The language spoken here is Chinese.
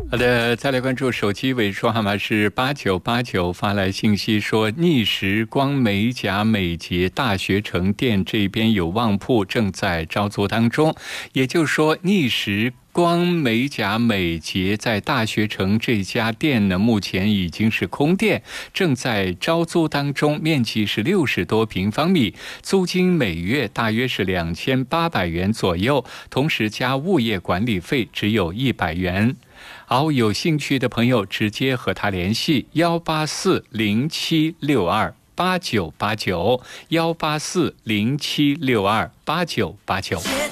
好的，再来关注手机尾数号码是8989，发来信息说逆时光美甲美睫大学城店这边有旺铺正在招租当中，也就是说逆时光美甲美睫在大学城这家店呢，目前已经是空店，正在招租当中，面积是60多平方米，租金每月大约是2800元左右，同时加物业管理费只有100元。好，有兴趣的朋友直接和他联系18407628989，18407628989。